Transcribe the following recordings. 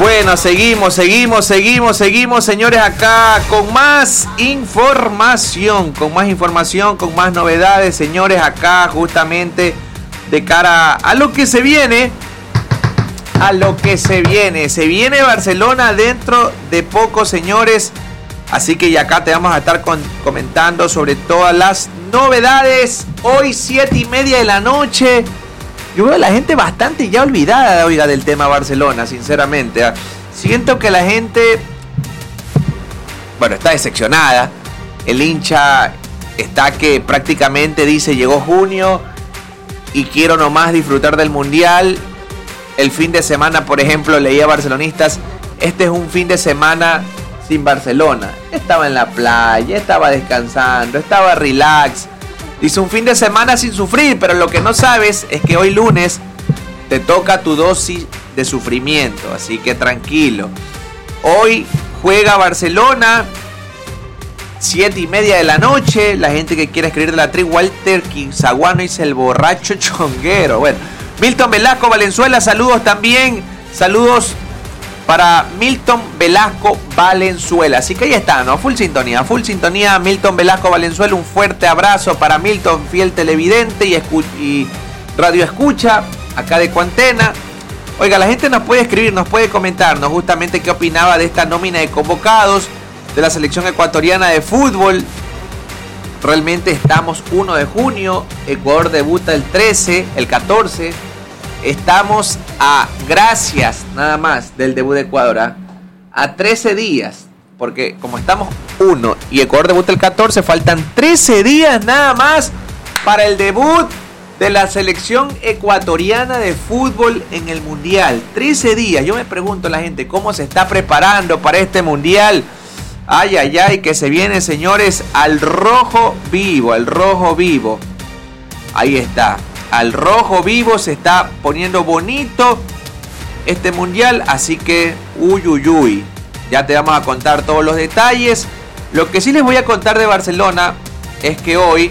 Bueno, seguimos, señores, acá con más información, con más novedades, señores, acá justamente de cara a lo que se viene. Se viene Barcelona dentro de poco, señores. Así que ya acá te vamos a estar comentando sobre todas las novedades. Hoy 7:30 de la noche. Yo veo a la gente bastante ya olvidada, oiga, del tema Barcelona, sinceramente. Siento que la gente, bueno, está decepcionada. El hincha está que prácticamente dice, llegó junio y quiero nomás disfrutar del Mundial. El fin de semana, por ejemplo, leía barcelonistas, este es un fin de semana sin Barcelona. Estaba en la playa, estaba descansando, estaba relax. Dice, un fin de semana sin sufrir, pero lo que no sabes es que hoy lunes te toca tu dosis de sufrimiento, así que tranquilo. Hoy juega Barcelona, 7:30 de la noche. La gente que quiera escribir de la tri, Walter Quinzaguano dice el borracho chonguero. Bueno, Milton Velasco Valenzuela, saludos también. Saludos para Milton Velasco Valenzuela. Así que ahí está, ¿no? Full sintonía, Milton Velasco Valenzuela. Un fuerte abrazo para Milton, fiel televidente y radio escucha acá de Cuantena. Oiga, la gente nos puede escribir, nos puede comentarnos justamente qué opinaba de esta nómina de convocados de la selección ecuatoriana de fútbol. Realmente estamos 1 de junio, Ecuador debuta el 14. Estamos a, gracias nada más del debut de Ecuador, a 13 días, porque como estamos 1 y Ecuador debuta el 14, faltan 13 días nada más para el debut de la selección ecuatoriana de fútbol en el Mundial. 13 días, yo me pregunto la gente, ¿cómo se está preparando para este Mundial? Ay, que se viene, señores, al rojo vivo. Ahí está. Al rojo vivo se está poniendo bonito este Mundial, así que uy. Ya te vamos a contar todos los detalles. Lo que sí les voy a contar de Barcelona es que hoy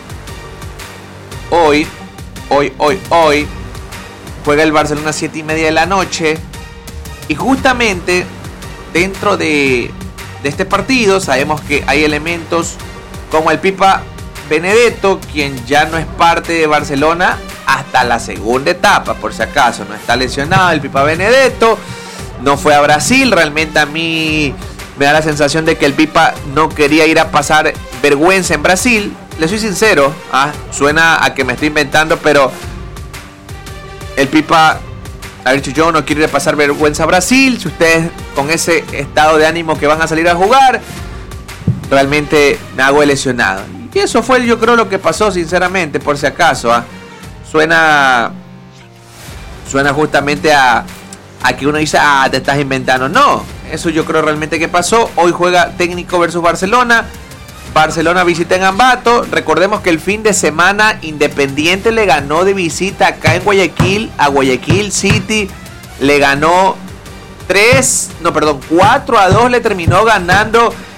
juega el Barcelona a 7:30 de la noche. Y justamente dentro de este partido sabemos que hay elementos como el Pipa Benedetto, quien ya no es parte de Barcelona hasta la segunda etapa, por si acaso, no está lesionado el Pipa Benedetto, no fue a Brasil. Realmente a mí me da la sensación de que el Pipa no quería ir a pasar vergüenza en Brasil. Le soy sincero, suena a que me estoy inventando, pero el Pipa ha dicho, yo no quiero ir a pasar vergüenza a Brasil. Si ustedes con ese estado de ánimo que van a salir a jugar, realmente me hago lesionado. Y eso fue, yo creo, lo que pasó, sinceramente, por si acaso. Suena justamente a que uno dice, te estás inventando. No, eso yo creo realmente que pasó. Hoy juega Técnico versus Barcelona. Barcelona visita en Ambato. Recordemos que el fin de semana Independiente le ganó de visita acá en Guayaquil a Guayaquil City. Le ganó 4-2, le terminó ganando